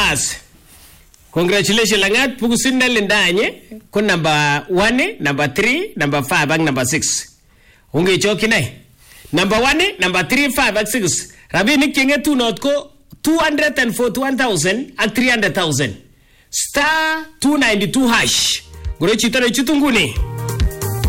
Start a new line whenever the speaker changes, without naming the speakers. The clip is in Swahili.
Bas. Congratulations Langat. Pukusin na lindanye. Kun number 1, number 3, number 5, and number 6. Unge choki na. Number 1, number 3, 5, and 6. Rabi ni kinge tu not ko 241,000 and 300,000. *292#. Gure chitore chitunguni.